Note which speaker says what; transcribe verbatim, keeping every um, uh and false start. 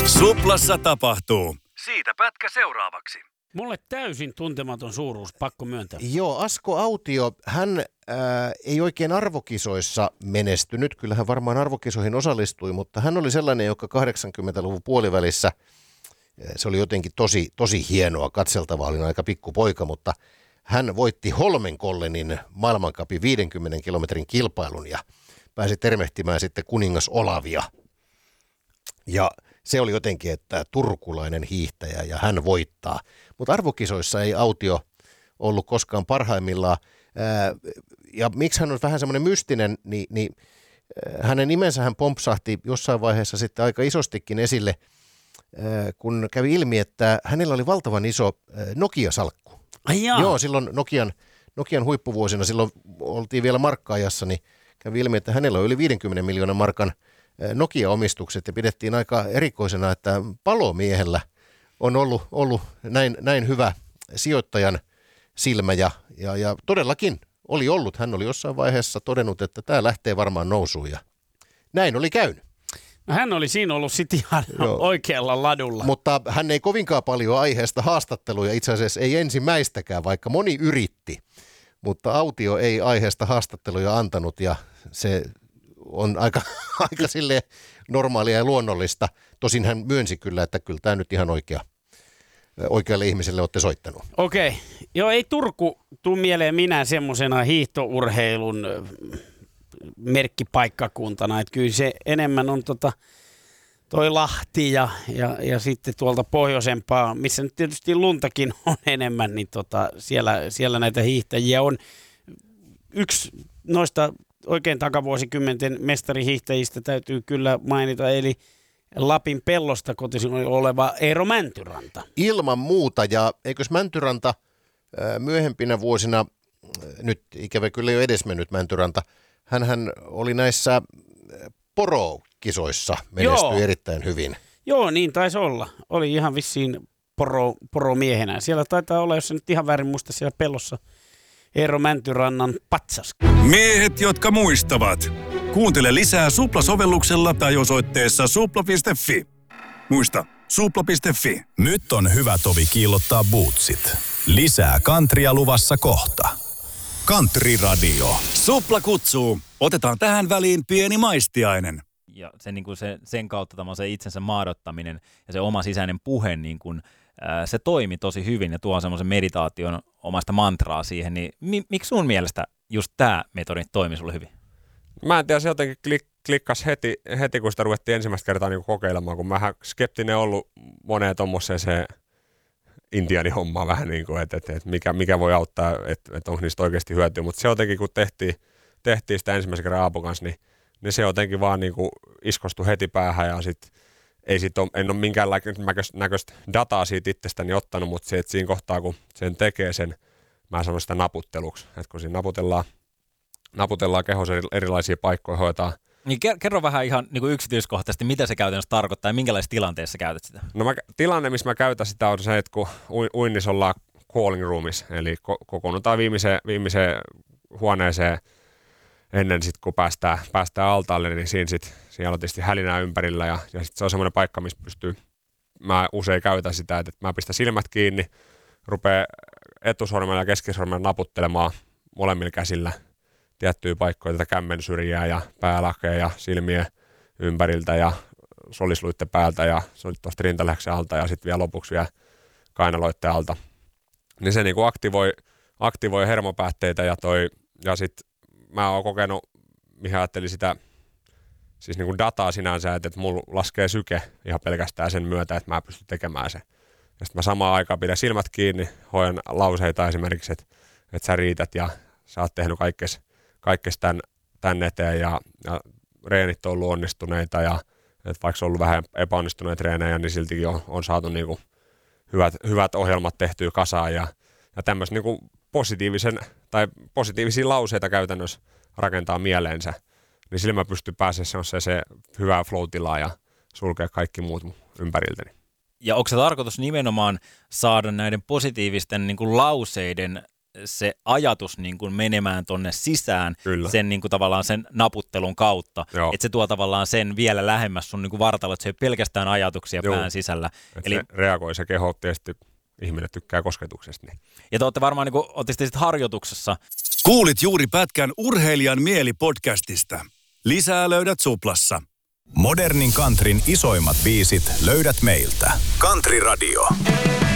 Speaker 1: Suplassa tapahtuu. Siitä pätkä seuraavaksi.
Speaker 2: Mulle täysin tuntematon suuruus, pakko myöntää.
Speaker 3: Joo, Asko Autio, hän ää, ei oikein arvokisoissa menestynyt. Kyllä hän varmaan arvokisoihin osallistui, mutta hän oli sellainen, joka kahdeksankymmentäluvun puolivälissä, se oli jotenkin tosi, tosi hienoa, katseltavaa, oli aika pikkupoika, mutta hän voitti Holmenkollenin maailmancupin viidenkymmenen kilometrin kilpailun ja pääsi termehtimään sitten kuningas Olavia. Ja se oli jotenkin, että turkulainen hiihtäjä ja hän voittaa. Mutta arvokisoissa ei Autio ollut koskaan parhaimmillaan. Ää, ja miksi hän on vähän semmoinen mystinen, niin, niin ää, hänen nimensä hän pompsahti jossain vaiheessa sitten aika isostikin esille, ää, kun kävi ilmi, että hänellä oli valtavan iso ää, Nokia-salkku.
Speaker 2: Ai jaa.
Speaker 3: Joo, silloin Nokian, Nokian huippuvuosina, silloin oltiin vielä markka-ajassa, niin kävi ilmi, että hänellä on yli viidenkymmenen miljoonan markan Nokia-omistukset ja pidettiin aika erikoisena, että palomiehellä on ollut, ollut näin, näin hyvä sijoittajan silmä ja, ja, ja todellakin oli ollut. Hän oli jossain vaiheessa todennut, että tämä lähtee varmaan nousuun ja näin oli käynyt.
Speaker 2: No hän oli siinä ollut sitten ihan Joo. oikealla ladulla.
Speaker 3: Mutta hän ei kovinkaan paljon aiheesta haastatteluja, itse asiassa ei ensimmäistäkään, vaikka moni yritti. Mutta Autio ei aiheesta haastatteluja antanut ja se on aika, aika silleen normaalia ja luonnollista. Tosin hän myönsi kyllä, että kyllä tämä nyt ihan oikea, oikealle ihmiselle olette soittanut.
Speaker 2: Okei. Joo, ei Turku tule mieleen minä semmoisena hiihtourheilun merkkipaikkakuntana. Että kyllä se enemmän on tota, toi Lahti ja, ja, ja sitten tuolta pohjoisempaa, missä nyt tietysti luntakin on enemmän, niin tota, siellä, siellä näitä hiihtäjiä on. Yksi noista oikein takavuosikymmenten mestarihiihtäjistä täytyy kyllä mainita, eli Lapin Pellosta kotisin oleva Eero Mäntyranta.
Speaker 3: Ilman muuta, ja eikös Mäntyranta myöhempinä vuosina, nyt ikävä kyllä jo edesmennyt Mäntyranta, hänhän oli näissä porokisoissa menestyi Joo. erittäin hyvin.
Speaker 2: Joo, niin taisi olla. Oli ihan vissiin poro, poromiehenä. Siellä taitaa olla, jos se nyt ihan väärin muista, siellä Pellossa Eero Mäntyrannan patsas.
Speaker 1: Miehet, jotka muistavat. Kuuntele lisää Supla-sovelluksella tai osoitteessa supla piste fi. Muista, supla piste fi.
Speaker 4: Nyt on hyvä tovi kiillottaa bootsit. Lisää kantria luvassa kohta. Country Radio.
Speaker 1: Supla kutsuu. Otetaan tähän väliin pieni maistiainen.
Speaker 5: Ja se, niin kuin se, sen kautta tämä se itsensä maadottaminen ja se oma sisäinen puhe, niin kuin, ää, se toimi tosi hyvin ja tuo semmoisen meditaation omasta mantraa siihen. Niin mi, miksi sun mielestä just tämä metodi toimi sulle hyvin?
Speaker 6: Mä en tiedä, se jotenkin klik, klikkas heti, heti, kun sitä ruvettiin ensimmäistä kertaa niin kokeilemaan, kun mä skeptinen ollut moneen tommoseen se intiaanihommaa vähän niin kuin, että, että, että mikä, mikä voi auttaa, että, että onko niistä oikeasti hyötyä. Mutta se jotenkin, kun tehtiin, tehtiin sitä ensimmäisen kerran Aapun kanssa, niin, niin se jotenkin vaan niin kuin iskostui heti päähän ja sit ei sit ole, en ole minkäänlaista näköistä dataa siitä itsestäni ottanut, mutta se, että siinä kohtaa, kun sen tekee sen, mä sanon sitä naputteluksi, että kun siinä naputellaan, naputellaan kehossa erilaisia paikkoja, hoitaa.
Speaker 5: Niin kerro vähän ihan niin kuin yksityiskohtaisesti, mitä se käytännössä tarkoittaa ja minkälaisessa tilanteessa käytät sitä?
Speaker 6: No mä, tilanne, missä mä käytän sitä on se, että kun uinnissa ollaan calling roomissa, eli ko- kokoonnutaan viimeiseen, viimeiseen huoneeseen ennen sit, kun päästään, päästään altaalle, niin siinä sit, siellä on tietysti hälinää ympärillä ja, ja sit se on semmoinen paikka, missä pystyy, mä usein käytän sitä, että mä pistän silmät kiinni, rupeaa etusormella ja keskisormella naputtelemaan molemmilla käsillä tiettyjä paikkoja, tätä kämmen syrjää ja päälakea ja silmien ympäriltä ja solisluitten päältä ja tuosta rintalähksen alta ja sitten vielä lopuksi vielä kainaloitten alta. Niin se niinku aktivoi, aktivoi hermopäätteitä ja, toi, ja sitten mä oon kokenut, mihin ajattelin sitä siis niinku dataa sinänsä, että, että mulla laskee syke ihan pelkästään sen myötä, että mä pystyn tekemään sen. Ja sitten mä samaan aikaan pidän silmät kiinni, hoidan lauseita esimerkiksi, että, että sä riität ja sä oot tehnyt kaikkes, kaikkes tämän, tämän eteen ja, ja reenit on ollut onnistuneita ja että vaikka se on ollut vähän epäonnistuneita treenejä, niin siltikin on, on saatu niinku hyvät, hyvät ohjelmat tehtyä kasaan ja, ja tämmöisen niinku positiivisen tai positiivisia lauseita käytännössä rakentaa mieleensä, niin sillä mä pystyn pääsemään se, se hyvää flow-tilaa ja sulkea kaikki muut ympäriltäni.
Speaker 5: Ja onko se tarkoitus nimenomaan saada näiden positiivisten niin kuin lauseiden se ajatus niin kuin menemään tonne sisään
Speaker 6: Kyllä.
Speaker 5: sen niin kuin tavallaan sen naputtelun kautta.
Speaker 6: Joo.
Speaker 5: Että se tuo tavallaan sen vielä lähemmäs sun niin kuin vartalo, että se ei ole pelkästään ajatuksia
Speaker 6: Joo.
Speaker 5: pään sisällä.
Speaker 6: Et
Speaker 5: Eli,
Speaker 6: se reagoi se keho, tietysti ihminen tykkää kosketuksesta. Niin.
Speaker 5: ja te olette varmaan, niin kuin, olette sitten harjoituksessa.
Speaker 1: Kuulit juuri pätkän Urheilijan mieli podcastista. Lisää löydät Suplassa.
Speaker 4: Modernin countryn isoimmat biisit löydät meiltä. Country Radio.